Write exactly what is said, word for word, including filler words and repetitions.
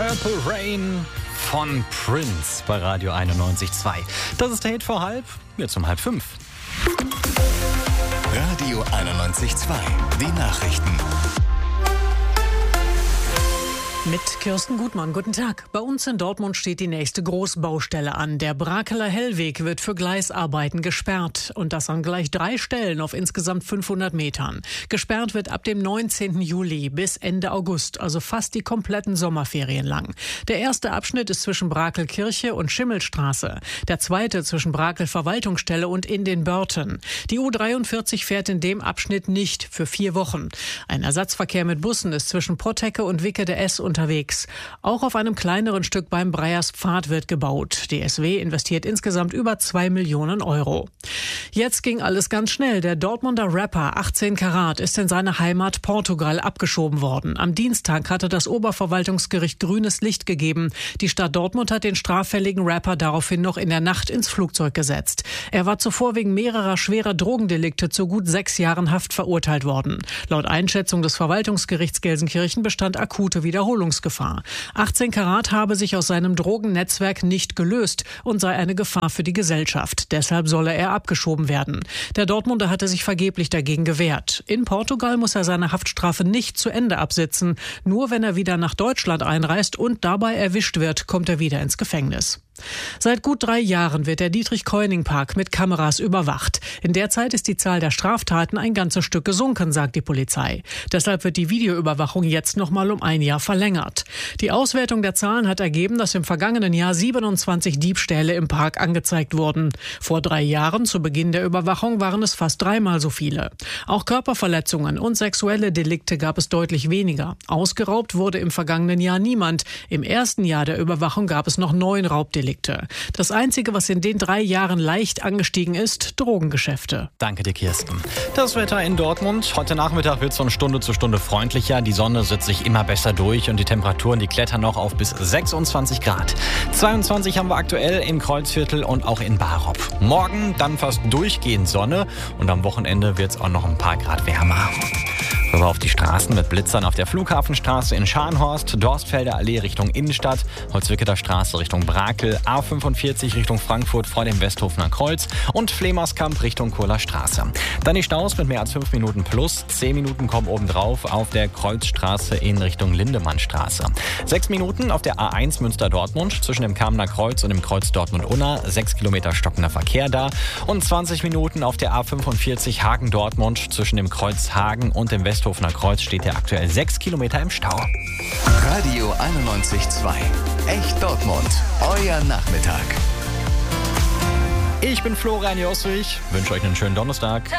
Purple Rain von Prince bei Radio einundneunzig Komma zwei. Das ist der Hit vor halb, jetzt um halb fünf. Radio einundneunzig Komma zwei, die Nachrichten. Mit Kirsten Gutmann, guten Tag. Bei uns in Dortmund steht die nächste Großbaustelle an. Der Brakeler Hellweg wird für Gleisarbeiten gesperrt. Und das an gleich drei Stellen auf insgesamt fünfhundert Metern. Gesperrt wird ab dem neunzehnten Juli bis Ende August, also fast die kompletten Sommerferien lang. Der erste Abschnitt ist zwischen Brakelkirche und Schimmelstraße. Der zweite zwischen Brakel Verwaltungsstelle und in den Börten. Die U dreiundvierzig fährt in dem Abschnitt nicht für vier Wochen. Ein Ersatzverkehr mit Bussen ist zwischen Pottecke und Wickede S unterwegs. Auch auf einem kleineren Stück beim Breyers Pfad wird gebaut. Die S W investiert insgesamt über zwei Millionen Euro. Jetzt ging alles ganz schnell. Der Dortmunder Rapper achtzehn Karat ist in seine Heimat Portugal abgeschoben worden. Am Dienstag hatte das Oberverwaltungsgericht grünes Licht gegeben. Die Stadt Dortmund hat den straffälligen Rapper daraufhin noch in der Nacht ins Flugzeug gesetzt. Er war zuvor wegen mehrerer schwerer Drogendelikte zu gut sechs Jahren Haft verurteilt worden. Laut Einschätzung des Verwaltungsgerichts Gelsenkirchen bestand akute Wiederholungsgefahr. achtzehn Karat habe sich aus seinem Drogennetzwerk nicht gelöst und sei eine Gefahr für die Gesellschaft. Deshalb solle er abgeschoben werden. Der Dortmunder hatte sich vergeblich dagegen gewehrt. In Portugal muss er seine Haftstrafe nicht zu Ende absitzen. Nur wenn er wieder nach Deutschland einreist und dabei erwischt wird, kommt er wieder ins Gefängnis. Seit gut drei Jahren wird der Dietrich-Keuning-Park mit Kameras überwacht. In der Zeit ist die Zahl der Straftaten ein ganzes Stück gesunken, sagt die Polizei. Deshalb wird die Videoüberwachung jetzt noch mal um ein Jahr verlängert. Die Auswertung der Zahlen hat ergeben, dass im vergangenen Jahr siebenundzwanzig Diebstähle im Park angezeigt wurden. Vor drei Jahren, zu Beginn der Überwachung, waren es fast dreimal so viele. Auch Körperverletzungen und sexuelle Delikte gab es deutlich weniger. Ausgeraubt wurde im vergangenen Jahr niemand. Im ersten Jahr der Überwachung gab es noch neun Raubdelikte. Das Einzige, was in den drei Jahren leicht angestiegen ist, Drogengeschäfte. Danke dir, Kirsten. Das Wetter in Dortmund. Heute Nachmittag wird es von Stunde zu Stunde freundlicher. Die Sonne setzt sich immer besser durch und die Temperaturen, die klettern noch auf bis sechsundzwanzig Grad. zweiundzwanzig haben wir aktuell im Kreuzviertel und auch in Barop. Morgen dann fast durchgehend Sonne und am Wochenende wird es auch noch ein paar Grad wärmer. Rüber auf die Straßen mit Blitzern auf der Flughafenstraße in Scharnhorst, Dorstfelder Allee Richtung Innenstadt, Holzwicketer Straße Richtung Brakel, A fünfundvierzig Richtung Frankfurt vor dem Westhofener Kreuz und Flemerskamp Richtung Kurler Straße. Dann die Staus mit mehr als fünf Minuten plus, zehn Minuten kommen obendrauf auf der Kreuzstraße in Richtung Lindemannstraße. sechs Minuten auf der A eins Münster-Dortmund zwischen dem Kamener Kreuz und dem Kreuz Dortmund-Unna, sechs Kilometer stockender Verkehr da und zwanzig Minuten auf der A fünfundvierzig Hagen-Dortmund zwischen dem Kreuz Hagen und dem Westhofener Kreuz steht ja aktuell sechs Kilometer im Stau. Radio einundneunzig Komma zwei. Echt Dortmund. Euer Nachmittag. Ich bin Florian Jossrich, wünsche euch einen schönen Donnerstag.